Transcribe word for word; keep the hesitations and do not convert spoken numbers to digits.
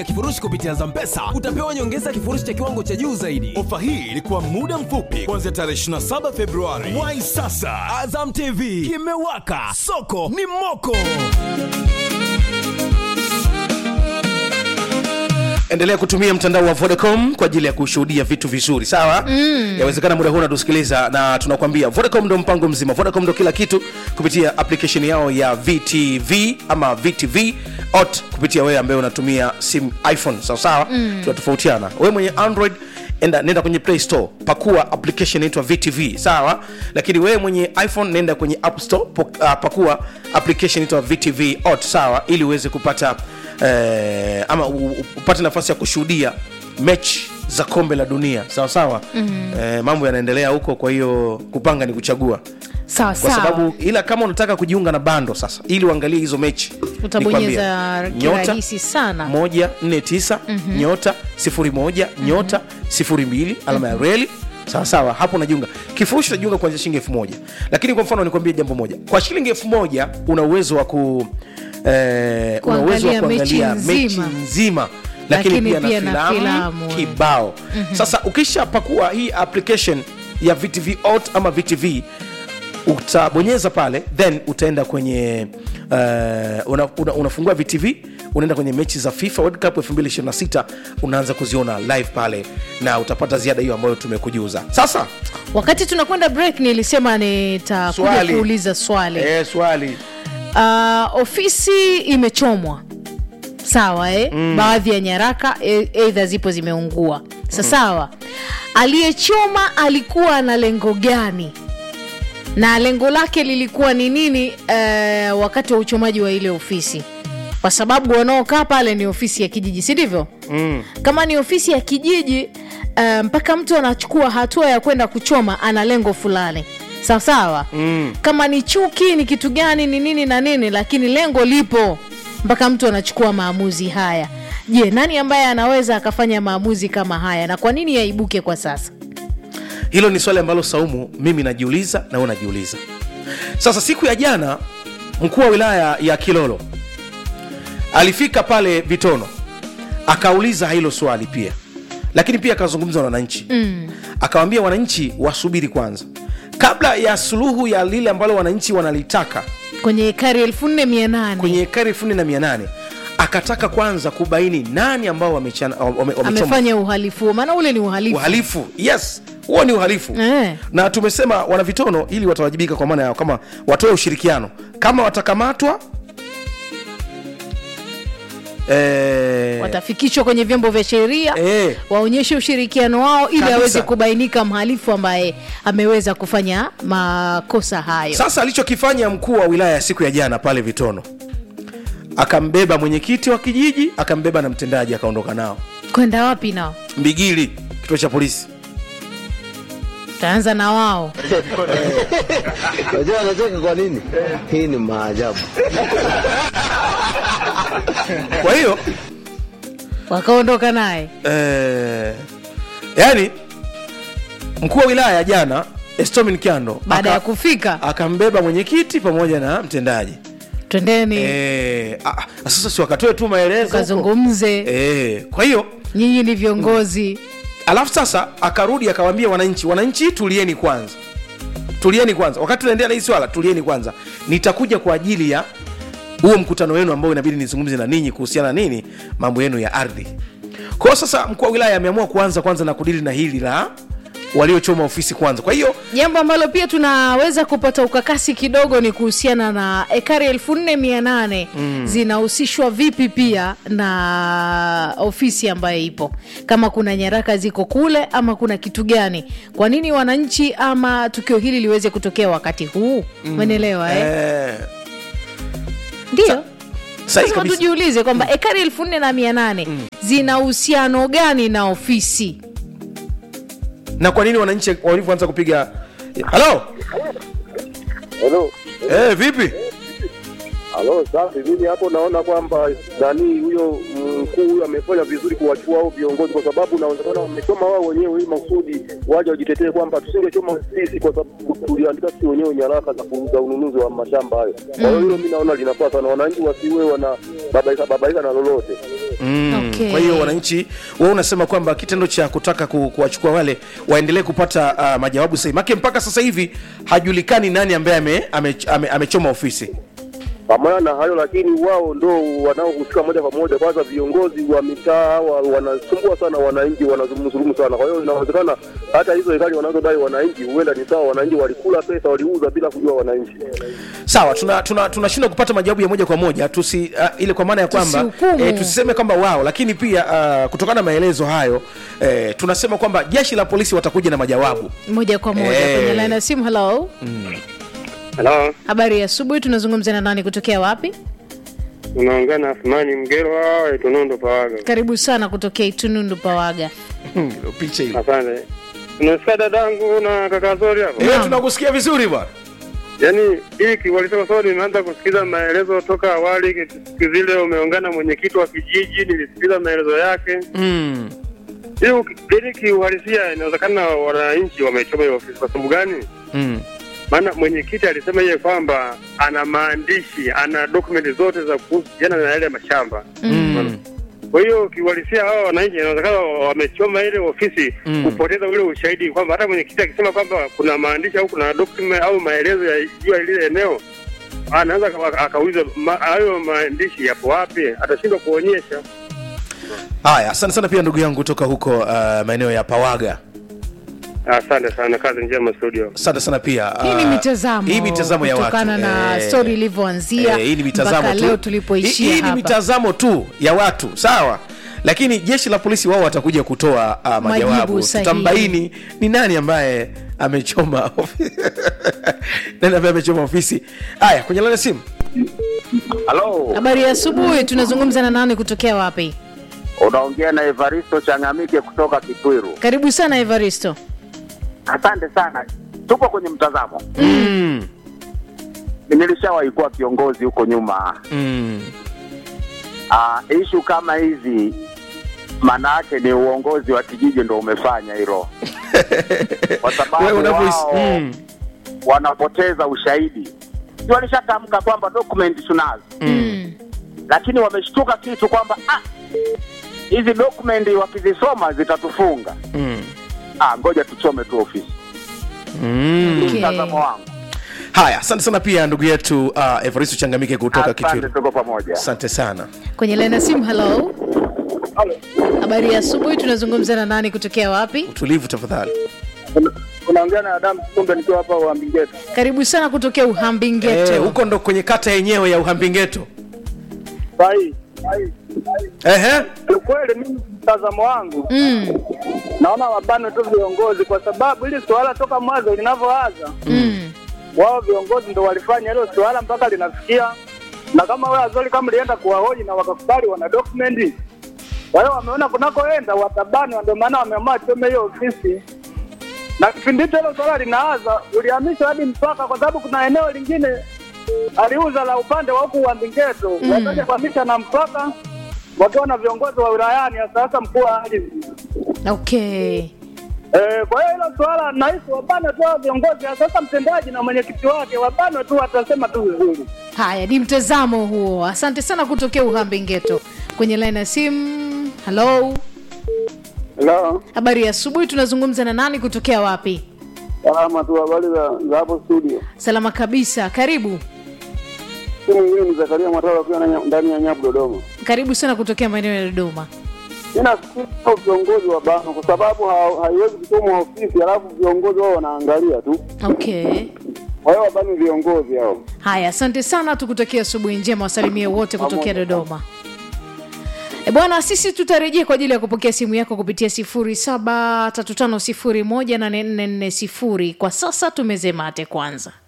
Kifurushi kupitia Zampesa utapewa nyongeza kifurushi cha kiwango cha juu zaidi. Ofa hii ilikuwa muda mfupi kuanzia tarehe ishirini na saba Februari. Wai sasa, Azam T V kimewaka, soko ni moko. Endelea kutumia mtandao wa Vodacom kwa ajili ya kushuhudia vitu vizuri, sawa? Mm. Yawezekana muda huu unatusikiliza na tunakwambia Vodacom ndo mpango mzima. Vodacom ndo kila kitu kupitia application yao ya V T V ama V T V Ot kupitia wewe ambaye unatumia simu iPhone, sawa sawa? Mm. Tunatofautiana. Wewe mwenye Android enda nenda kwenye Play Store, pakua application inaitwa V T V, sawa? Lakini wewe mwenye iPhone nenda kwenye App Store, pakua application inaitwa V T V Ot, sawa? Ili uweze kupata Eh, ama upate nafasi ya kushuhudia mechi za kombe la dunia, sawa sawa? Mm-hmm. Eh, mambo yanaendelea huko, kwa hiyo kupanga ni kuchagua. Sawa sawa. Kwa sababu ila kama unataka kujiunga na bando sasa ili uangalie hizo mechi, utabonyeza kirahisi sana moja nne tisa mm-hmm. nyota sifuri moja mm-hmm. nyota sifuri mbili alama ya reli, sawa sawa. Hapo unajiunga. Kifurushi unajiunga kuanzia shilingi elfu moja. Lakini kwa mfano nikwambie jambo moja. Kwa shilingi elfu moja una uwezo wa ku Eh, una uwezo wa kuangalia mechi nzima, lakini, lakini pia, pia na filamu, filamu kibao. Mm-hmm. Sasa ukishapakua hii application ya V T V Ot ama V T V, utabonyeza pale, then utaenda kwenye uh, una, una, unafungua V T V, unaenda kwenye mechi za FIFA World Cup elfu mbili ishirini na sita, unaanza kuziona live pale na utapata ziada hiyo ambayo tumekujuza. Sasa wakati tunakwenda break nilisema nitakuja kuuliza swali. Eh, swali. Uh, ofisi imechomwa, sawa eh? Mm. Baadhi ya nyaraka either zipo zimeungua. Sasa sawa, aliyechoma alikuwa na lengo gani na lengo lake lilikuwa ni nini uh, wakati wa uchomaji wa ile ofisi? Kwa sababu wanaokaa pale ni ofisi ya kijiji, si ndivyo? Mm. Kama ni ofisi ya kijiji uh, mpaka mtu anachukua hatua ya kwenda kuchoma, ana lengo fulani, sawa sawa. Mm. Kama ni chuki, ni kitu gani, ni nini na nini, lakini lengo lipo mpaka mtu anachukua maamuzi haya. Je, nani ambaye anaweza akafanya maamuzi kama haya na kwa nini yaibuke kwa sasa? Hilo ni swali ambalo Saumu mimi najiuliza na wewe unajiuliza. Sasa siku ya jana mkuu wa wilaya ya Kilolo alifika pale Vitono, akauliza hilo swali pia. Lakini pia akazungumza na wananchi. Mm. Akawaambia wananchi wasubiri kwanza, kabla ya suluhu ya lile ambalo wananchi wanalitaka kwenye ekari elfu nne na mia nane, kwenye ekari elfu nne na mia nane, akataka kwanza kubaini nani ambao wamechana wame, amefanya uhalifu, maana ule ni uhalifu. Uhalifu, yes, huo ni uhalifu. Eh. Na tumesema wana Vitono ili watawajibika, kwa maana kama watoe ushirikiano, kama watakamatwa Eh, watafikishwa kwenye vyombo vya sheria, eh, waonyeshe ushirikiano wao ili aweze kubainika mhalifu ambaye ameweza kufanya makosa hayo. Sasa alichokifanya mkuu wa wilaya siku ya jana pale Vitono, akambeba mwenyekiti wa kijiji, akambeba na mtendaji, akaondoka nao. Kwenda wapi nao? Mbigili, kituo cha polisi. Taanza na wao. Unajua anacheka kwa nini? Hii ni maajabu. Kwa hiyo wakaondoka naye. Eh, yani mkuu wa wilaya jana Estomin Kiando baada ya kufika akambeba mwenyekiti pamoja na mtendaji. Twendeni. Eh, sasa si wakatoe tu maelezo, kazungumze. Eh, kwa hiyo nyinyi ni viongozi. Alafu sasa akarudi akawaambia wananchi, wananchi tulieni kwanza. Tulieni kwanza. Wakati tunaendelea na hii swala, tulieni kwanza. Nitakuja kwa ajili ya huo mkutano wenu ambao inabidi nizungumze na ninyi kuhusiana nini mambo yenu ya ardhi. Kwa sasa mkuu wa wilaya ameamua kuanza kwanza na kudili na hili la waliochoma ofisi kwanza. Kwa hiyo jambo ambalo pia tunaweza kupata ukakasi kidogo ni kuhusiana na ekari elfu nne na mia nane mm. zinahusishwa vipi pia na ofisi ambayo ipo, kama kuna nyaraka ziko kule ama kuna kitu gani, kwa nini wananchi ama tukio hili liweze kutokea wakati huu? Umeelewa mm. eh? eh Ndio. Sasa tujiulize kwamba mm. ekari elfu nne na mia nane mm. zina uhusiano gani na ofisi? Na kwa nini wananchi walipoanza kupiga hello? Hello. Eh, vipi? Hello, safi. Mimi hapo naona kwamba nani huyo mkuu huyo amefanya vizuri kuwachua hao viongozi, kwa sababu naona wamechoma wao wenyewe ili makusudi waje wajitetee kwamba tusingechoma sisi kwa sababu tuliandika sisi wenyewe nyaraka za kuuza ununuzi wa mashamba hayo. Kwa hiyo hilo mimi naona linafaa sana, wananchi wasiwe wana babaika babaika na lolote. Mm. Okay. Kwa hiyo wananchi wao unasema kwamba kitendo cha kutaka ku, kuwachukua wale waendelee kupata uh, majawabu sahihi. Maana mpaka sasa hivi hajulikani nani ambaye ame, ame, ame, amechoma ofisi. Pamoja na hayo lakini wao ndo wanaohusika moja kwa moja. Kwanza viongozi wa mitaa wa, wanasumbua sana wananchi, wanazungumzulumu sana. Kwa hiyo inawezekana hata hizo hekali wanazodai wananchi huenda ni sawa, wananchi walikula pesa, waliuza bila kujua wananchi. Sawa, tuna tuna tunashindwa kupata majawabu ya moja kwa moja. Tusi uh, ile kwa maana ya kwamba eh, tusiseme kwamba wao, lakini pia uh, kutokana na maelezo hayo eh, tunasema kwamba jeshi la polisi watakuja na majawabu moja kwa moja. Eh. Kwenye line ya simu. Hello. Mm. Hello. Habari ya asubuhi, tunazungumza na nani kutokea wapi? Unaongea na Athmani Mgerwa, Itunundo Pawaga. Karibu sana kutokea Itunundo Pawaga. Ndio picha ile. Asante. Unasikia dadangu na kaka Zori hapo? Eh, tunakusikia vizuri bwana. Yaani hii kiwalisema sawa, nimeanza kusikiza maelezo toka awali, siku zile umeongana mwenyekiti wa kijiji, nilisikiza maelezo yake. Mm. Hiyo ili kiuhalisia inawezekana wananchi wamechoma hiyo ofisi kwa sababu gani? Mm. Maana mwenyekiti alisema yeye kwamba ana maandishi, ana dokumenti zote za kuhusiana na yale mashamba. Mm. Kwa hiyo kiuhalisia hao wananchi inawezekana wamechoma ile ofisi Mm. kupoteza ule ushahidi kwamba hata mwenyekiti akisema kwamba kuna maandishi au kuna document au maelezo ya juu ya ile eneo, anaweza akauliza hayo ma, maandishi yapo wapi, atashindwa kuonyesha. Haya, asante sana pia ndugu yangu kutoka huko uh, maeneo ya Pawaga. Asante sana, kazi njema studio. Asante sana pia. Uh, hii ni mitazamo. Hii mitazamo ya watu. Kutokana na eh, story ilivyoanzia eh, hii ni mitazamo mpaka tu. leo tulipoishia Hii, hii hapa. ni mitazamo tu ya watu, sawa? Lakini jeshi la polisi wao watakuja kutoa uh, majawabu. Tutambaini ni nani ambaye amechoma ofisi. Nani ambaye amechoma ofisi. Haya, kwenye line simu. Halo. Habari ya asubuhi, tunazungumza na nani kutokea wapi? Unaongea na Evaristo Changamike kutoka Kitwiru. Karibu sana Evaristo. Asante sana. Tupo kwenye mtazamo. Mm. Nilishawahi kuwa kiongozi huko nyuma. Mm. Ah, uh, issue kama hizi maana yake ni uongozi wa kijiji ndio umefanya hilo. Kwa sababu wao mm. wanapoteza ushahidi. Ndio walishatamka kwamba document tunazo. Mm. Lakini wameshtuka kitu kwamba ah hizi document wakizisoma zitatufunga. Mm. Ah, ngoja tuchome tu ofisi. Mm. Okay. Mtazamo wangu. Haya, asante sana pia ndugu yetu uh, Evaristo Changamike kutoka Kitwiru. Asante, tuko pamoja. Asante sana. Kwenye line ya simu. Hello. Hello. Habari ya asubuhi, tunazungumza na nani kutokea wapi? Utulivu tafadhali. Unaongea na Adam Kumbe nikiwa hapa Uhambingeto. Karibu sana kutokea Uhambingeto. Eh, huko ndo kwenye kata yenyewe ya Uhambingeto. Sahi. Ehe. Kweli mimi mtazamo wangu. Mm. Naona wabano tu viongozi kwa sababu ili swala toka mwanzo linavyoanza. Mm. Wao viongozi ndio walifanya hilo swala mpaka linafikia. Na kama wao Azori kama lienda kuwahoji na wakakubali wana document. Wao wameona kunakoenda watabani, ndio maana wameamua tume hiyo ofisi. Na kipindi hilo swala linaanza ulihamishwa hadi mpaka kwa sababu kuna eneo lingine aliuza la upande wa huku wa Mbingeto. Mm. Wakaja kuhamisha na mpaka wakiwa na viongozi wa wilayani sasa mkuu wa ardhi. Okay. Eh, kwa hiyo hilo swala nahisi wabane tu viongozi sasa, mtendaji na mwenyekiti wake wabane tu, watasema tu vizuri. Haya, ni mtazamo huo. Asante sana kutokea Uhambingeto. Kwenye line ya simu. Hello. Hello. Habari ya asubuhi, tunazungumza na nani kutokea wapi? Salama tu, habari za hapo studio. Salama kabisa. Karibu. Mimi mwingine ni Zakaria Mwatala kwa ndani ya Nyabu Dodoma. Karibu sana kutokea maeneo ya Dodoma. Ninafikiri viongozi wa bano kwa sababu haiwezi kusoma ofisi alafu viongozi wao wanaangalia tu. Okay. Kwa hiyo wabani viongozi hao. Haya, asante sana, tukutakia asubuhi njema, wasalimie wote kutokea Dodoma. E bwana, sisi tutarejea kwa ajili ya kupokea simu yako kupitia sifuri saba tatu tano sifuri moja nane nne nne sifuri. Kwa sasa tumeze mate kwanza.